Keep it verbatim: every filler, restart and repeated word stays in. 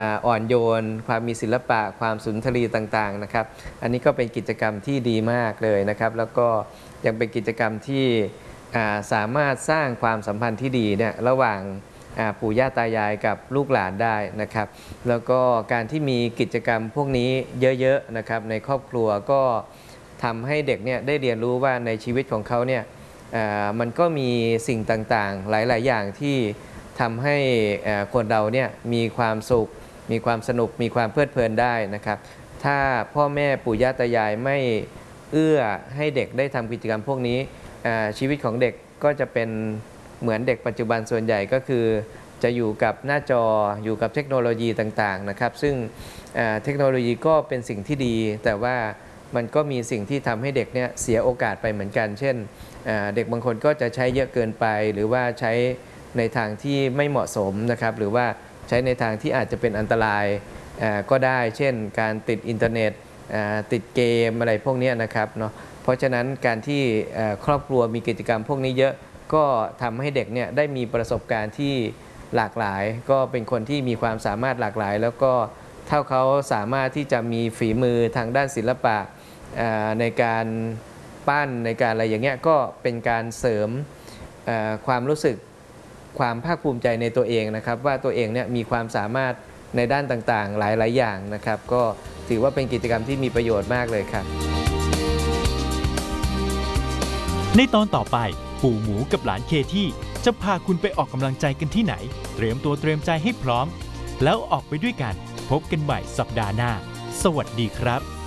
อ่อนโยนความมีศิลปะความสุนทรีต่างๆนะครับอันนี้ก็เป็นกิจกรรมที่ดีมากเลยนะครับแล้วก็ยังเป็นกิจกรรมที่สามารถสร้างความสัมพันธ์ที่ดีเนี่ยระหว่างปู่ย่าตายายกับลูกหลานได้นะครับแล้วก็การที่มีกิจกรรมพวกนี้เยอะๆนะครับในครอบครัวก็ทำให้เด็กเนี่ยได้เรียนรู้ว่าในชีวิตของเขาเนี่ยมันก็มีสิ่งต่างๆหลายๆอย่างที่ทำให้คนเราเนี่ยมีความสุขมีความสนุกมีความเพลิดเพลินได้นะครับถ้าพ่อแม่ปู่ย่าตายายไม่เอื้อให้เด็กได้ทำกิจกรรมพวกนี้ชีวิตของเด็กก็จะเป็นเหมือนเด็กปัจจุบันส่วนใหญ่ก็คือจะอยู่กับหน้าจออยู่กับเทคโนโลยีต่างๆนะครับซึ่งเทคโนโลยีก็เป็นสิ่งที่ดีแต่ว่ามันก็มีสิ่งที่ทำให้เด็กเนี่ยเสียโอกาสไปเหมือนกันเช่นเด็กบางคนก็จะใช้เยอะเกินไปหรือว่าใช้ในทางที่ไม่เหมาะสมนะครับหรือว่าใช้ในทางที่อาจจะเป็นอันตรายก็ได้เช่นการติดอินเทอร์เน็ตติดเกมอะไรพวกนี้นะครับเนาะเพราะฉะนั้นการที่ครอบครัวมีกิจกรรมพวกนี้เยอะก็ทำให้เด็กเนี่ยได้มีประสบการณ์ที่หลากหลายก็เป็นคนที่มีความสามารถหลากหลายแล้วก็เท่าเขาสามารถที่จะมีฝีมือทางด้านศิลปะในการปั้นในการอะไรอย่างเงี้ยก็เป็นการเสริมความรู้สึกความภาคภูมิใจในตัวเองนะครับว่าตัวเองเนี่ยมีความสามารถในด้านต่างๆหลายๆอย่างนะครับก็ถือว่าเป็นกิจกรรมที่มีประโยชน์มากเลยครับในตอนต่อไปปู่หมูกับหลานเคที่จะพาคุณไปออกกำลังใจกันที่ไหนเตรียมตัวเตรียมใจให้พร้อมแล้วออกไปด้วยกันพบกันใหม่สัปดาห์หน้าสวัสดีครับ